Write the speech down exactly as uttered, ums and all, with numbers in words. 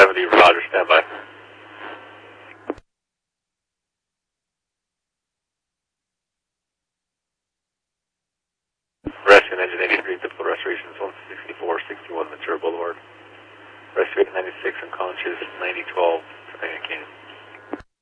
seventy, Roger, standby. Rescue engine eighty-three, typical restoration zone sixty-four sixty-one Ventura Boulevard. Rescue ninety-six, unconscious, ninety twelve, Topanga Canyon.